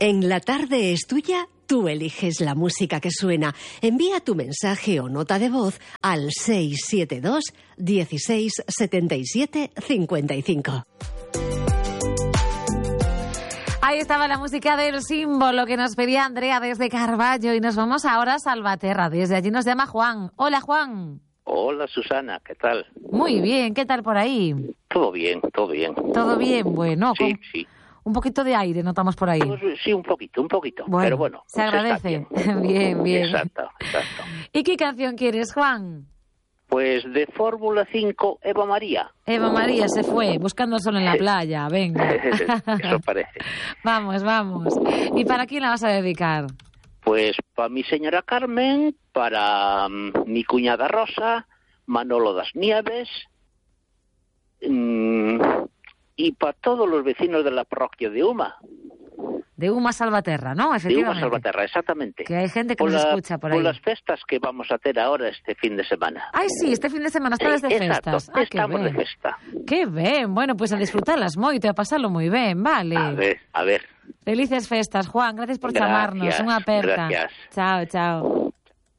En La Tarde es Tuya, tú eliges la música que suena. Envía tu mensaje o nota de voz al 672 16 77 55. Ahí estaba la música del símbolo que nos pedía Andrea desde Carballo y nos vamos ahora a Salvaterra. Desde allí nos llama Juan. Hola, Juan. Hola, Susana, ¿qué tal? Muy bien, ¿qué tal por ahí? Todo bien, todo bien. Todo bien, bueno. Sí, sí. Un poquito de aire notamos por ahí. Pues, sí, un poquito. Bueno, pero bueno. se agradece. Bien, bien. Exacto. ¿Y qué canción quieres, Juan? Pues de Fórmula 5, Eva María. Eva María se fue, buscando el sol en la playa, venga. Eso parece. Vamos. ¿Y para quién la vas a dedicar? Pues para mi señora Carmen, para mi cuñada Rosa, Manolo das Nieves, y para todos los vecinos de la parroquia de Uma. De Uma Salvaterra, ¿no? Efectivamente. De Uma Salvaterra, exactamente. Que hay gente que nos escucha por ahí. Por las festas que vamos a hacer ahora este fin de semana. Ay, sí, este fin de semana estás de festas. Exacto, estamos de festa. Qué bien, bueno, pues a disfrutarlas moito, a pasarlo muy bien, vale. A ver. Felices festas, Juan, gracias por chamarnos, unha aperta. Gracias. Chao.